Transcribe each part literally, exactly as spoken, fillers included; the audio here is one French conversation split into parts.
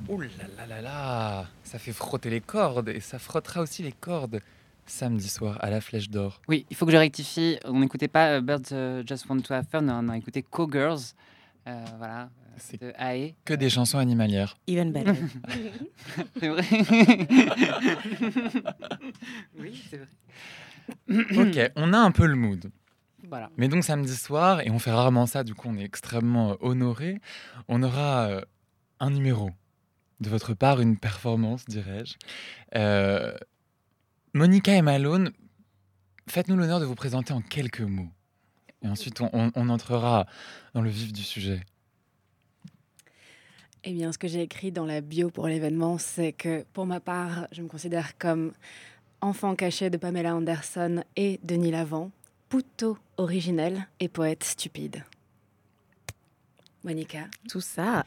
Ouh là là là là, ça fait frotter les cordes et ça frottera aussi les cordes samedi soir à la Flèche d'Or. Oui, il faut que je rectifie. On n'écoutait pas euh, Birds euh, Just Want to Have Fun, on a écouté Cowgirls, euh, voilà, C'est de Ae. que des chansons animalières. Even better. C'est vrai. Oui, c'est vrai. Ok, on a un peu le mood. Voilà. Mais donc samedi soir, et on fait rarement ça, du coup on est extrêmement euh, honorés, on aura euh, un numéro de votre part, une performance, dirais-je. Euh, Monica et Malone, faites-nous l'honneur de vous présenter en quelques mots. Et ensuite, on, on- on entrera dans le vif du sujet. Eh bien, ce que j'ai écrit dans la bio pour l'événement, c'est que pour ma part, je me considère comme enfant caché de Pamela Anderson et Denis Lavant, puto originel et poète stupide. Monica. Tout ça.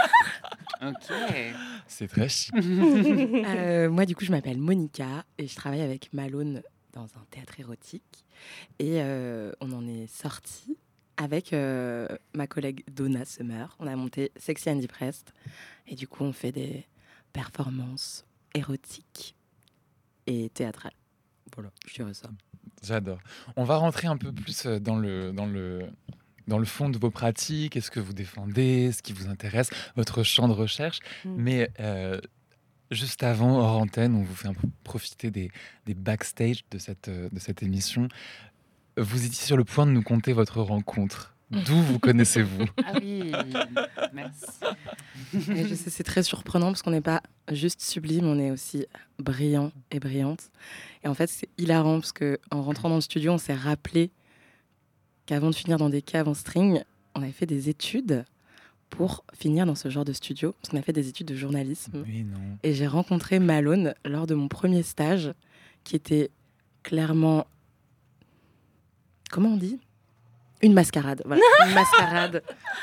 Ok. C'est très chic. Euh, moi, du coup, je m'appelle Monica et je travaille avec Malone dans un théâtre érotique. Et euh, on en est sorti avec euh, ma collègue Donna Summer. On a monté Sexy and Depressed. Et du coup, on fait des performances érotiques et théâtrales. Voilà, je dirais ça. J'adore. On va rentrer un peu plus euh, dans le, dans le, dans le fond de vos pratiques, est-ce que vous défendez, ce qui vous intéresse, votre champ de recherche. Mm. Mais euh, juste avant, hors antenne, on vous fait un peu profiter des, des backstage de cette, euh, de cette émission. Vous étiez sur le point de nous conter votre rencontre. D'où vous connaissez-vous? Ah oui, merci. Et je sais, c'est très surprenant parce qu'on n'est pas juste sublime, on est aussi brillant et brillante. Et en fait, c'est hilarant parce qu'en rentrant dans le studio, on s'est rappelé qu'avant de finir dans des caves en string, on avait fait des études pour finir dans ce genre de studio, parce qu'on a fait des études de journalisme. Oui, non. Et j'ai rencontré Malone lors de mon premier stage, qui était clairement... Comment on dit ? Une mascarade. Voilà, une mascarade.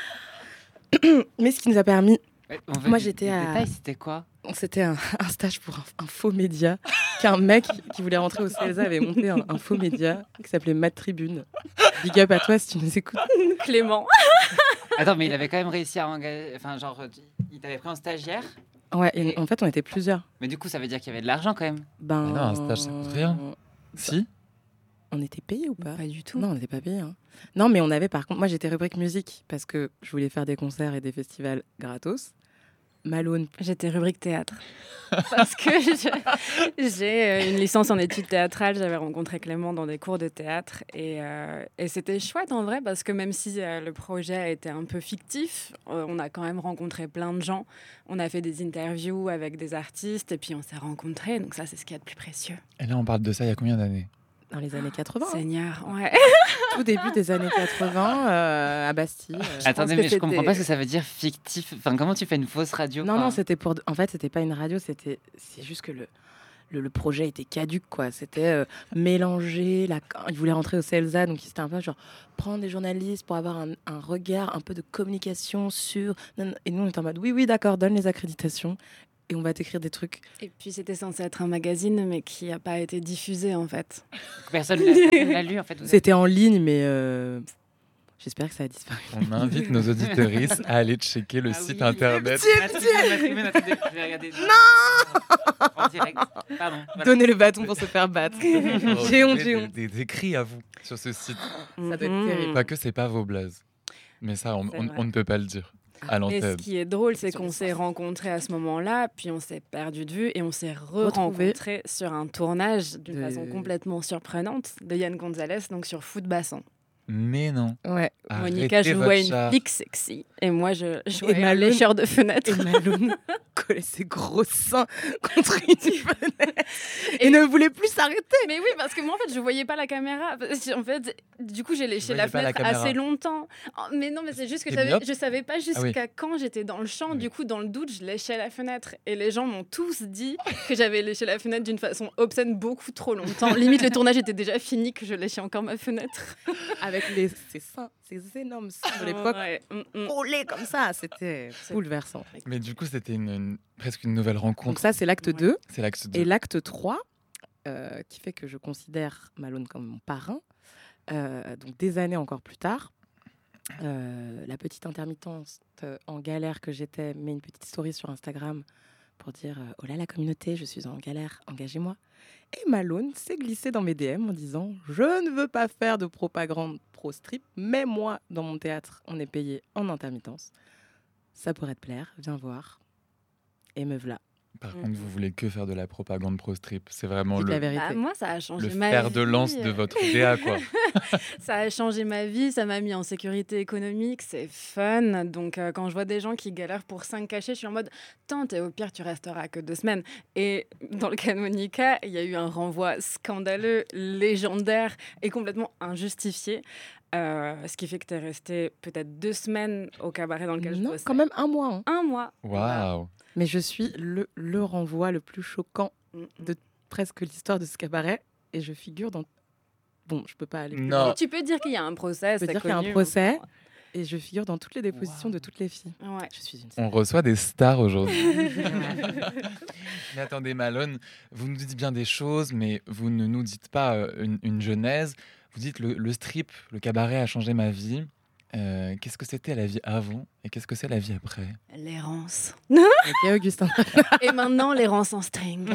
Mais ce qui nous a permis... Ouais, on veut Moi, des- j'étais des à- détails, c'était quoi? C'était un, un stage pour un, un faux média, qu'un mec qui voulait rentrer au C E L S A avait monté un, un faux média qui s'appelait Mad Tribune. Big up à toi si tu nous écoutes. Clément. Attends, mais il avait quand même réussi à engager. Enfin, genre, il t'avait pris en stagiaire. Ouais, et en fait, on était plusieurs. Mais du coup, ça veut dire qu'il y avait de l'argent quand même. Ben, Ah non, un stage, ça coûte rien. Si? On était payés ou pas ? Pas du tout. Non, on n'était pas payés. hein. Non, mais on avait par contre... Moi, j'étais rubrique musique parce que je voulais faire des concerts et des festivals gratos. Malone... J'étais rubrique théâtre. Parce que je- j'ai euh, une licence en études théâtrales. J'avais rencontré Clément dans des cours de théâtre. Et, euh, et c'était chouette en vrai, parce que même si euh, le projet a été un peu fictif, euh, on a quand même rencontré plein de gens. On a fait des interviews avec des artistes et puis on s'est rencontrés. Donc ça, c'est ce qu'il y a de plus précieux. Et là, on parle de ça il y a combien d'années? Dans les années quatre-vingts. hein. Seigneur, ouais. Tout début des années quatre-vingts, euh, à Bastille. euh. Attendez, que mais je comprends c'était- pas ce que ça veut dire fictif. Enfin, comment tu fais une fausse radio? Non, Enfin, non, c'était pour... En fait, c'était pas une radio, c'était... C'est juste que le... Le, le projet était caduque, quoi. C'était euh, mélanger. La... Ils voulaient rentrer au C E L S A, donc c'était un peu genre prendre des journalistes pour avoir un, un regard, un peu de communication sur. Et nous, on était en mode oui, oui, d'accord, donne les accréditations et on va t'écrire des trucs. Et puis c'était censé être un magazine, mais qui n'a pas été diffusé en fait. personne ne l'a lu en fait. vous êtes- C'était en ligne, mais euh, j'espère que ça a disparu. On invite nos auditeuristes à aller checker le Ah site oui. internet. Ma tribune, ma tribune, attendez, je vais regarder. Non En direct. Pardon. voilà. Donnez le bâton pour se faire battre. J'ai honte, Des- j'ai des- honte. Des écrits à vous sur ce site. Ça doit être Mhm. terrible. Pas que c'est pas vos blazes. Mais ça, on, C'est on- vrai. on ne peut pas le dire à Et ce l'antenne. qui est drôle, c'est Sur qu'on les s'est rencontrés à ce moment-là, puis on s'est perdu de vue et on s'est Retrouvés. re-rencontrés sur un tournage d'une De- façon complètement surprenante de Yann Gonzalez, donc sur Foot Bassin. Mais non. Ouais. Monica Arrêtez jouait votre une char. flic sexy et moi je jouais un Malone- lécheur de fenêtre. Et Malone collait ses gros seins contre une fenêtre et ne voulait plus s'arrêter. Mais oui, parce que moi en fait je voyais pas la caméra. Parce que, En fait, du coup j'ai léché voyais la pas la fenêtre caméra. assez longtemps. Oh, mais non, mais c'est juste que je T'es savais, myope je savais pas jusqu'à oui. quand j'étais dans le champ. Oui. Du coup, dans le doute, je léchais la fenêtre et les gens m'ont tous dit que j'avais léché la fenêtre d'une façon obscène beaucoup trop longtemps. Limite le tournage était déjà fini que je léchais encore ma fenêtre. Avec les, ses seins, ses énormes seins de l'époque, Ouais, mm, mm. collés comme ça. C'était bouleversant. Mais du coup, c'était une, une- presque une nouvelle Donc rencontre. ça, c'est l'acte Ouais. deux. C'est l'acte deux. Et l'acte trois, euh, qui fait que je considère Malone comme mon parrain, euh, donc des années encore plus tard, euh, la petite intermittence euh, en galère que j'étais, mets une petite story sur Instagram pour dire euh, oh là la communauté, je suis en galère, engagez-moi. Et Malone s'est glissé dans mes D M en disant je ne veux pas faire de propagande pro-strip, mais moi, dans mon théâtre, on est payé en intermittence. Ça pourrait te plaire, viens voir. Et me voilà. Par Mhm. contre, vous voulez que faire de la propagande pro-strip. C'est vraiment Dites la le, vérité. Bah, moi, ça a changé le ma fer de vie. lance de votre D A, quoi. Ça a changé ma vie, ça m'a mis en sécurité économique, c'est fun. Donc, euh, quand je vois des gens qui galèrent pour cinq cachets, je suis en mode Tante, et au pire, tu resteras que deux semaines. Et dans le cas de Monica, il y a eu un renvoi scandaleux, légendaire et complètement injustifié. Euh, ce qui fait que tu es resté peut-être deux semaines au cabaret dans lequel je Non, bossais. quand même un mois. hein. Un mois. Waouh. Mais je suis le, le renvoi le plus choquant Mm, mm. de presque l'histoire de ce cabaret. Et je figure dans... Bon, je peux pas aller plus Non. loin. Tu peux dire qu'il y a un procès, Je peux c'est dire qu'il y a un connu, procès. mais Et je figure dans toutes les dépositions Wow. de toutes les filles. bon. Ouais. Je suis une On reçoit des stars aujourd'hui. Mais attendez, Malone, vous nous dites bien des choses, mais vous ne nous dites pas euh, une, une genèse. Vous dites le, le strip, le cabaret a changé ma vie. Euh, qu'est-ce que c'était la vie avant et qu'est-ce que c'est la vie après? L'errance. Ok, Augustin. Et maintenant, l'errance en string.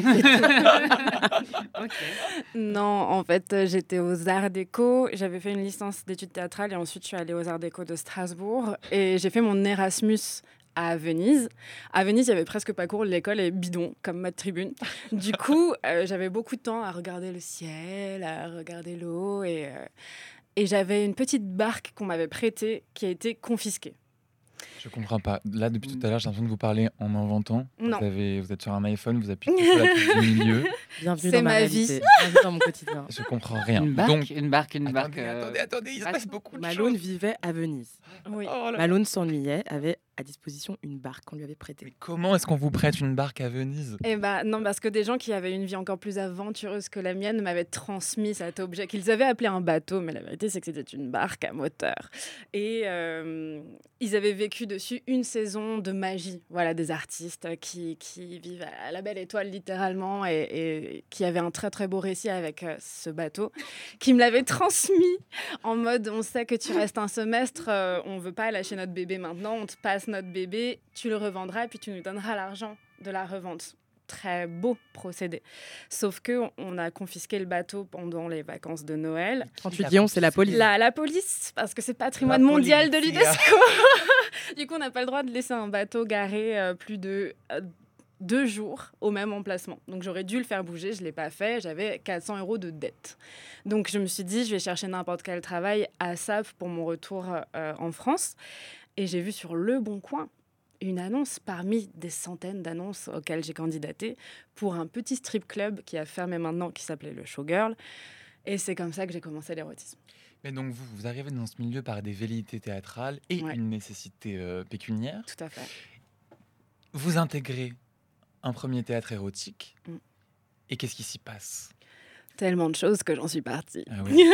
Non, en fait, euh, j'étais aux Arts Déco. J'avais fait une licence d'études théâtrales et ensuite, je suis allée aux Arts Déco de Strasbourg. Et j'ai fait mon Erasmus à Venise. À Venise, il y avait presque pas cours. L'école est bidon, comme ma tribune. Du coup, euh, j'avais beaucoup de temps à regarder le ciel, à regarder l'eau. Et, euh, et j'avais une petite barque qu'on m'avait prêtée qui a été confisquée. Je comprends pas. Là, depuis tout à l'heure, j'ai l'impression de vous parler en inventant. Non. Vous, avez, vous êtes sur un iPhone, vous appuyez sur la touche du milieu. Bienvenue C'est dans ma, ma réalité. vie. Bienvenue dans mon quotidien. Je comprends rien. Une barque, Donc, une barque, une barque. attendez, euh, attendez, attendez, il se bah, passe beaucoup de Malone choses. vivait à Venise. Oui. Oh là là. Malone s'ennuyait, avait à disposition une barque qu'on lui avait Mais prêtée. comment est-ce qu'on vous prête une barque à Venise? Eh ben non, parce que des gens qui avaient une vie encore plus aventureuse que la mienne m'avaient transmis cet objet qu'ils avaient appelé un bateau, mais la vérité c'est que c'était une barque à moteur. Et euh, ils avaient vécu dessus une saison de magie. Voilà, des artistes qui, qui vivent à la belle étoile littéralement et, et qui avaient un très très beau récit avec euh, ce bateau, qui me l'avaient transmis en mode on sait que tu restes un semestre, euh, on veut pas lâcher notre bébé maintenant, on te passe notre bébé, tu le revendras et puis tu nous donneras l'argent de la revente. Très beau procédé. Sauf que on- on a confisqué le bateau pendant les vacances de Noël. Quand tu dis on, c'est la police. La, la police, parce que c'est patrimoine La mondial de police. l'UNESCO. Du coup, on n'a pas le droit de laisser un bateau garé euh, plus de euh, deux jours au même emplacement. Donc j'aurais dû le faire bouger, je ne l'ai pas fait. J'avais quatre cents euros de dette. Donc je me suis dit, je vais chercher n'importe quel travail à S A P pour mon retour euh, en France. Et j'ai vu sur Le Bon Coin une annonce parmi des centaines d'annonces auxquelles j'ai candidaté pour un petit strip club qui a fermé maintenant, qui s'appelait le Showgirl. Et c'est comme ça que j'ai commencé l'érotisme. Mais donc, vous, vous arrivez dans ce milieu par des velléités théâtrales et Ouais. une nécessité euh, pécuniaire. Tout à fait. Vous intégrez un premier théâtre érotique. Mm. Et qu'est-ce qui s'y passe? Tellement de choses que j'en suis partie. Ah oui.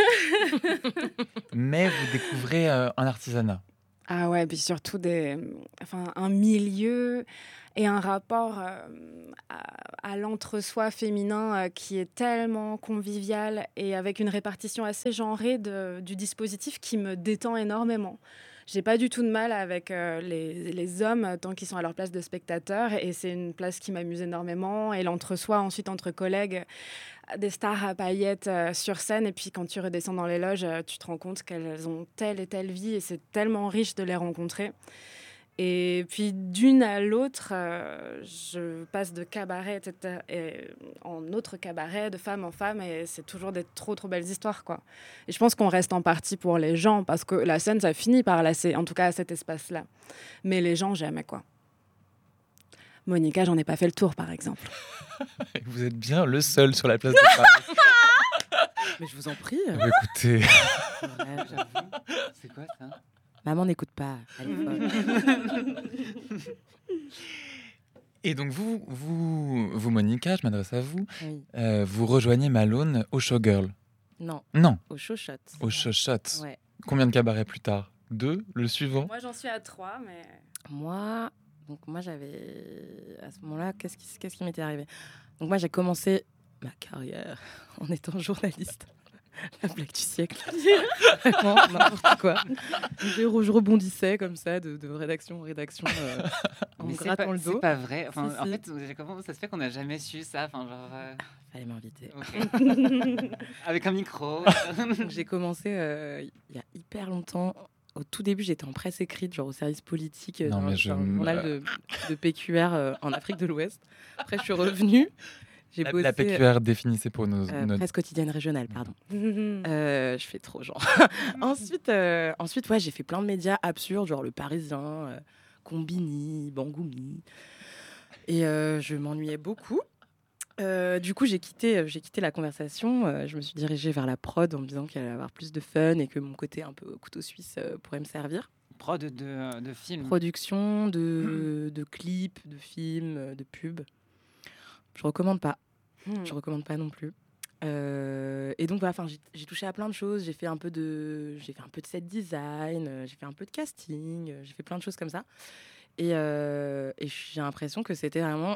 Mais vous découvrez euh, un artisanat. Ah ouais, puis surtout des, enfin, un milieu et un rapport euh, à, à l'entre-soi féminin euh, qui est tellement convivial et avec une répartition assez genrée de- du dispositif qui me détend énormément. J'ai pas du tout de mal avec euh, les, les hommes euh, tant qu'ils sont à leur place de spectateurs et c'est une place qui m'amuse énormément. Et l'entre-soi, ensuite entre collègues, euh, des stars à paillettes euh, sur scène et puis quand tu redescends dans les loges, euh, tu te rends compte qu'elles ont telle et telle vie et c'est tellement riche de les rencontrer. Et puis d'une à l'autre, euh, je passe de cabaret et cetera, et en autre cabaret, de femme en femme, et c'est toujours des trop trop belles histoires, quoi. Et je pense qu'on reste en partie pour les gens, parce que la scène, ça finit par lasser, en tout cas à cet espace-là. Mais les gens, jamais, quoi. Monica, j'en ai pas fait le tour, par exemple. Et vous êtes bien le seul sur la place de Paris. Mais je vous en prie. Ah bah, écoutez, C'est vrai, j'avoue. C'est quoi ça? Maman n'écoute pas. Elle est folle. et donc vous, vous, vous Monica, je m'adresse à vous, Oui. euh, vous rejoignez Malone au Showgirl. Non, Non, au Showshot. au Showshot. Ouais. Combien de cabarets plus tard? Deux, le suivant? Moi, j'en suis à trois, mais... Moi, donc moi j'avais à ce moment-là, qu'est-ce qui, qu'est-ce qui m'était arrivé? Donc moi j'ai commencé ma carrière en étant journaliste. la blague du siècle. Vraiment, n'importe quoi. Je, je rebondissais comme ça de, de rédaction en rédaction euh, en Mais me c'est grattant pas, le c'est dos. pas vrai. Enfin, Si, en si. fait, comment ça se fait qu'on n'a jamais su ça? Enfin, genre, euh, Fallait m'inviter. ok. Avec un micro. Donc, j'ai commencé euh, il y a hyper longtemps. Au tout début, j'étais en presse écrite, genre au service politique euh, Non, d'un mais je d'un me- journal de, de P Q R euh, en Afrique de l'Ouest. Après, je suis revenue. J'ai La, bossé la P Q R définissait pour nos, euh, nos- presse quotidienne régionale, pardon. Euh, je fais trop genre. ensuite, euh, ensuite, ouais, j'ai fait plein de médias absurdes, genre Le Parisien, euh, Combini, Bangoumi. Et euh, je m'ennuyais beaucoup. Euh, du coup, j'ai quitté, j'ai quitté la conversation. Euh, je me suis dirigée vers la prod en me disant qu'elle allait avoir plus de fun et que mon côté un peu couteau suisse euh, pourrait me servir. Prod de, de film. Production de, de clips, de films, euh, de pubs. Je recommande pas. Je recommande pas non plus. Euh, et donc voilà, enfin, j'ai, j'ai touché à plein de choses. J'ai fait un peu de, j'ai fait un peu de set design, euh, j'ai fait un peu de casting, euh, j'ai fait plein de choses comme ça. Et, euh, et j'ai l'impression que c'était vraiment,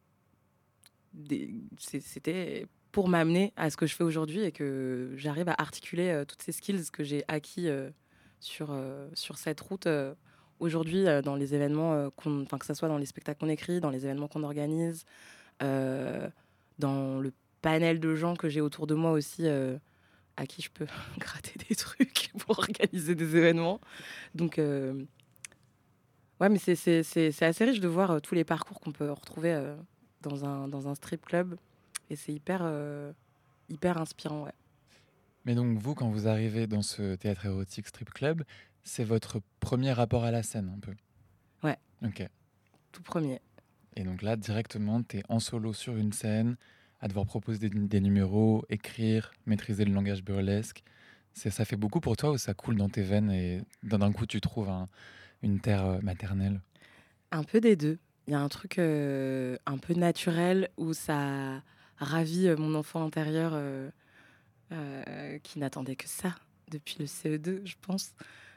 des, c'est- c'était pour m'amener à ce que je fais aujourd'hui et que j'arrive à articuler euh, toutes ces skills que j'ai acquis euh, sur euh, sur cette route euh, aujourd'hui euh, dans les événements, euh, qu'on, enfin que ça soit dans les spectacles qu'on écrit, dans les événements qu'on organise, euh, dans le panel de gens que j'ai autour de moi aussi, euh, à qui je peux gratter des trucs pour organiser des événements. Donc, euh, ouais, mais c'est, c'est, c'est, c'est assez riche de voir euh, tous les parcours qu'on peut retrouver euh, dans, un, dans un strip club. Et c'est hyper, euh, hyper inspirant, ouais. Mais donc, vous, quand vous arrivez dans ce théâtre érotique strip club, c'est votre premier rapport à la scène, un peu. Ouais. Ok. Tout premier. Et donc là, directement, tu es en solo sur une scène, à devoir proposer des, des numéros, écrire, maîtriser le langage burlesque. C'est, ça fait beaucoup pour toi ou ça coule dans tes veines et d'un d'un coup, tu trouves un- une terre euh, maternelle? Un peu des deux. Il y a un truc euh, un peu naturel où ça ravit euh, mon enfant intérieur euh, euh, qui n'attendait que ça depuis le C E deux, je pense.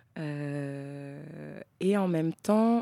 Euh, et en même temps,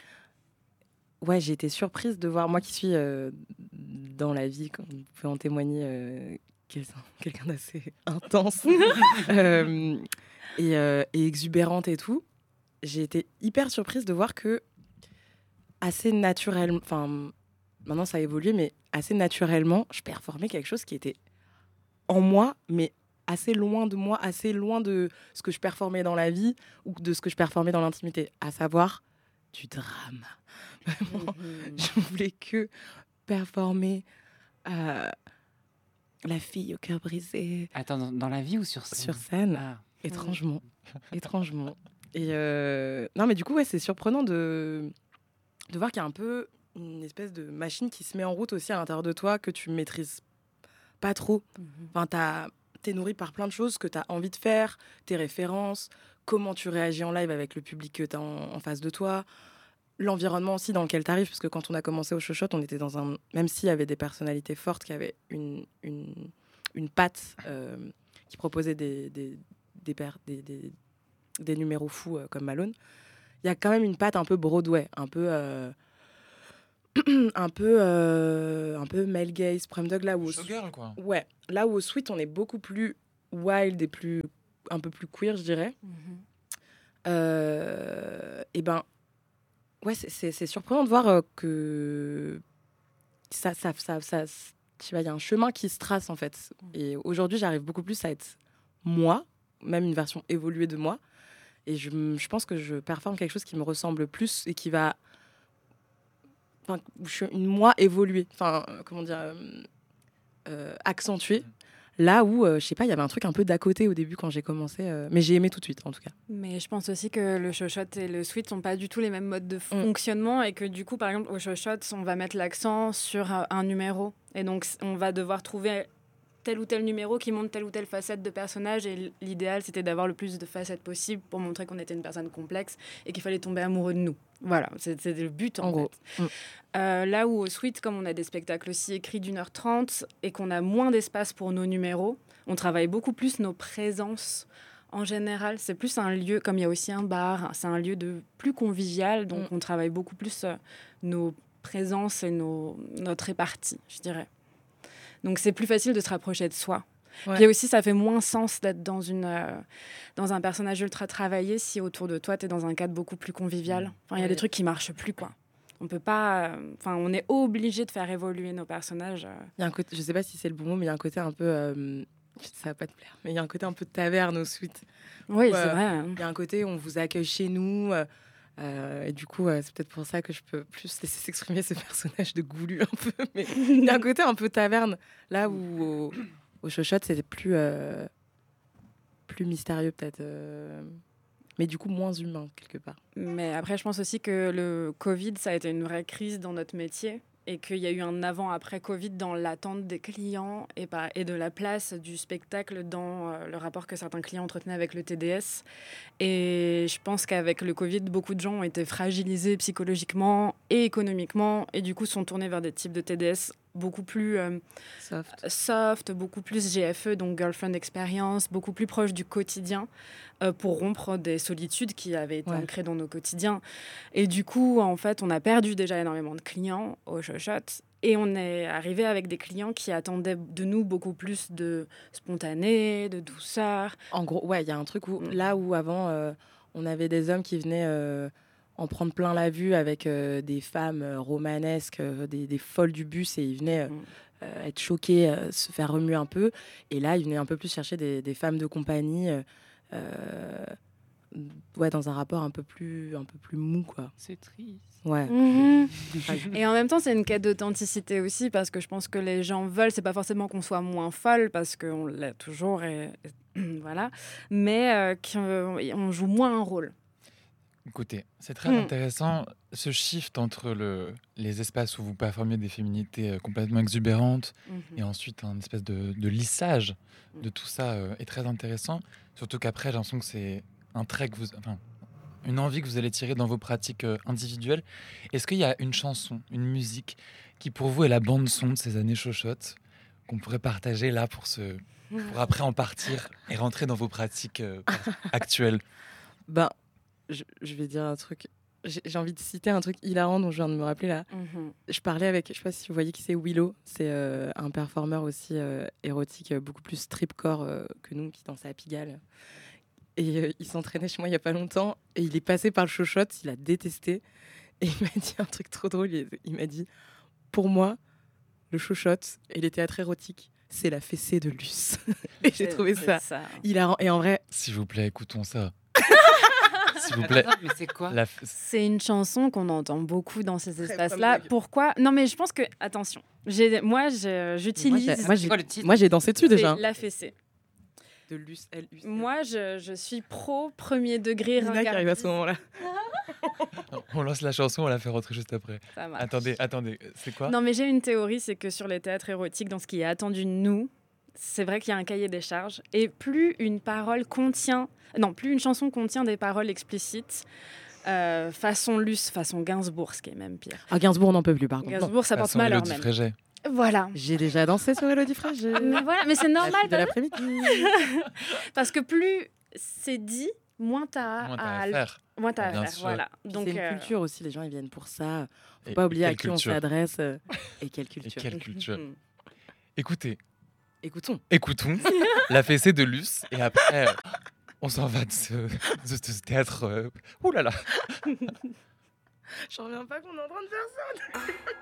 ouais, j'ai été surprise de voir, moi qui suis euh, dans la vie, comme vous pouvez en témoigner, euh, quelqu'un quelqu'un d'assez intense euh, et, euh, et exubérante et tout. J'ai été hyper surprise de voir que assez naturellement, enfin maintenant ça a évolué, mais assez naturellement, je performais quelque chose qui était en moi, mais assez loin de moi, assez loin de ce que je performais dans la vie ou de ce que je performais dans l'intimité, à savoir du drame. Vraiment, je voulais que performer euh, la fille au cœur brisé Attends, dans, dans la vie ou sur scène? sur scène, Ah. étrangement, étrangement. Et euh, non, mais du coup, ouais, c'est surprenant de de voir qu'il y a un peu une espèce de machine qui se met en route aussi à l'intérieur de toi que tu maîtrises pas trop. Enfin, t'as, t'es nourri par plein de choses que tu as envie de faire, tes références, comment tu réagis en live avec le public que tu as en, en face de toi, l'environnement aussi dans lequel tu arrives, parce que quand on a commencé au Chochotte, on était dans un... Même s'il y avait des personnalités fortes qui avaient une, une, une patte, euh, qui proposaient des, des, des, per- des, des, des numéros fous euh, comme Malone, il y a quand même une patte un peu Broadway, un peu... euh, un peu euh, un peu male gaze, prom dog, là où au Showgirl, quoi. ouais, là où au Sweet on est beaucoup plus wild et plus un peu plus queer, je dirais. Euh, et ben ouais, c'est, c'est, c'est surprenant de voir euh, que ça ça ça ça je sais pas, il y a un chemin qui se trace en fait. Et aujourd'hui j'arrive beaucoup plus à être moi, même une version évoluée de moi. Et je, m- je pense que je performe quelque chose qui me ressemble plus et qui va, enfin, où je suis une moi évoluée, enfin, euh, comment dire, euh, euh, accentuée. Là où, euh, je sais pas, il y avait un truc un peu d'à côté au début quand j'ai commencé, euh, mais j'ai aimé tout de suite en tout cas. Mais je pense aussi que le Chochotte et le Sweet sont pas du tout les mêmes modes de fonctionnement et que du coup, par exemple, au Chochotte, on va mettre l'accent sur un, un numéro. Et donc, c- on va devoir trouver tel ou tel numéro qui montre telle ou telle facette de personnage. Et l- l'idéal, c'était d'avoir le plus de facettes possible pour montrer qu'on était une personne complexe et qu'il fallait tomber amoureux de nous. Voilà, c'est- c'était le but en, En gros. fait. Mm. Euh, là où au Sweet, comme on a des spectacles aussi écrits d'une heure trente et qu'on a moins d'espace pour nos numéros, on travaille beaucoup plus nos présences. En général, c'est plus un lieu, comme il y a aussi un bar, c'est un lieu de plus convivial, donc Mm. on travaille beaucoup plus euh, nos présences et nos, notre répartie, je dirais. Donc c'est plus facile de se rapprocher de soi. Ouais. Puis aussi, ça fait moins sens d'être dans, une, euh, dans un personnage ultra travaillé si autour de toi, tu es dans un cadre beaucoup plus convivial. Enfin, il y a Ouais. des trucs qui marchent plus, quoi. On peut pas... Enfin, on est obligé de faire évoluer nos personnages. euh. Il y a un côté, je sais pas si c'est le bon mot, mais il y a un côté un peu. euh, ça va pas te plaire, mais il y a un côté un peu taverne au suite. Oui, Ouais. c'est vrai. hein. Il y a un côté où on vous accueille chez nous. euh, euh, et du coup, euh, c'est peut-être pour ça que je peux plus laisser s'exprimer ce personnage de goulu un peu. Mais il y a un côté un peu taverne, là où au, au Chochotte, c'était plus, euh, plus mystérieux peut-être. euh, mais du coup, moins humain, quelque part. Mais après, je pense aussi que le Covid, ça a été une vraie crise dans notre métier et qu'il y a eu un avant-après Covid dans l'attente des clients et, pas, et de la place du spectacle dans euh, le rapport que certains clients entretenaient avec le T D S. Et je pense qu'avec le Covid, beaucoup de gens ont été fragilisés psychologiquement et économiquement et du coup sont tournés vers des types de T D S beaucoup plus euh, Soft. soft, beaucoup plus G F E, donc Girlfriend Experience, beaucoup plus proche du quotidien euh, pour rompre des solitudes qui avaient été Ouais. ancrées dans nos quotidiens. Et du coup, en fait, on a perdu déjà énormément de clients au Chochotte et on est arrivé avec des clients qui attendaient de nous beaucoup plus de spontané, de douceur. En gros, ouais, il y a un truc où, Mm. là où avant, euh, on avait des hommes qui venaient euh, en prendre plein la vue avec euh, des femmes euh, romanesques, euh, des, des folles du bus, et ils venaient euh, Mm. euh, être choqués, euh, se faire remuer un peu. Et là, ils venaient un peu plus chercher des, des femmes de compagnie, euh, euh, ouais, dans un rapport un peu plus, un peu plus mou, quoi. C'est triste. Ouais. Mhm. Et en même temps, c'est une quête d'authenticité aussi, parce que je pense que les gens veulent, c'est pas forcément qu'on soit moins folle, parce qu'on l'est toujours, et, et voilà, mais euh, qu'on joue moins un rôle. Écoutez, c'est très Mm. intéressant ce shift entre le, les espaces où vous performez des féminités euh, complètement exubérantes Mhm. et ensuite un espèce de, de lissage de tout ça euh, est très intéressant. Surtout qu'après, j'ai l'impression que c'est un trait que vous, enfin, une envie que vous allez tirer dans vos pratiques euh, individuelles. Est-ce qu'il y a une chanson, une musique qui pour vous est la bande son de ces années chochottes qu'on pourrait partager là pour se, pour après en partir et rentrer dans vos pratiques euh, actuelles? Ben, je, je vais dire un truc. J'ai j'ai envie de citer un truc hilarant dont je viens de me rappeler là. Mhm. Je parlais avec, je sais pas si vous voyez qui c'est, Willow. C'est euh, un performeur aussi euh, érotique, euh, beaucoup plus stripcore euh, que nous, qui danse à Pigalle. Et euh, il s'entraînait chez moi il y a pas longtemps. Et il est passé par le Chochotte, il a détesté. Et il m'a dit un truc trop drôle. Il, il m'a dit, pour moi, le Chochotte et les théâtres érotiques, c'est la fessée de Luce. Et j'ai C'est- trouvé c'est ça ça. hilarant. Et en vrai, S'il vous plaît, écoutons ça. S'il vous plaît. Attends, mais c'est quoi La f- C'est une chanson qu'on entend beaucoup dans ces Très espaces-là. bonne blague. Pourquoi? Non, mais je pense que, attention, j'ai, moi, je- j'utilise. Moi, j'ai- moi, C'est j'ai quoi le titre moi, j'ai dansé dessus c'est déjà. la fessée. De Luce, L U C. Moi, je, je suis pro premier degré. Nina qui arrive à ce ringardise. moment-là. On lance la chanson, on la fait rentrer juste après. Ça marche. Attendez, attendez, c'est quoi? Non, mais j'ai une théorie, c'est que sur les théâtres érotiques, dans ce qui est attendu de nous, c'est vrai qu'il y a un cahier des charges. Et plus une parole contient, non, plus une chanson contient des paroles explicites, euh, façon Luce, façon Gainsbourg, ce qui est même pire. Ah, Gainsbourg, on n'en peut plus, par contre. Non. Gainsbourg, ça porte Façon malheur Élodie même. Frégé. Voilà. J'ai déjà dansé sur Elodie Frégé. Mais voilà, mais c'est La normal, fille de l'après-midi. parce que plus c'est dit, moins t'as Moins t'as à, à faire. moins t'as à Bien faire. sûr. Voilà. Puis Donc, c'est une euh, culture aussi, les gens ils viennent pour ça. Faut Et- pas et oublier à quelle qui on culture. s'adresse euh, et quelle Et culture. quelle culture. mm. Écoutez, Écoutons. écoutons la fessée de Luce et après, euh, on s'en va de ce, de ce théâtre. euh, Ouh là là. J'en reviens pas qu'on est en train de faire ça.